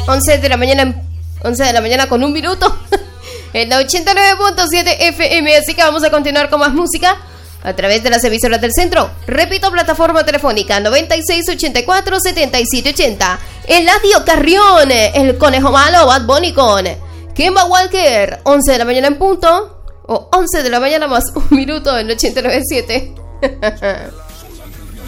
11 de la mañana con un minuto. En la 89.7 FM. Así que vamos a continuar con más música a través de las emisoras del centro. Repito, plataforma telefónica 9684-7780. Eladio Carrión, el conejo malo, Bad Bunny con Kemba Walker. 11 de la mañana en punto. O 11 de la mañana más un minuto en 89.7.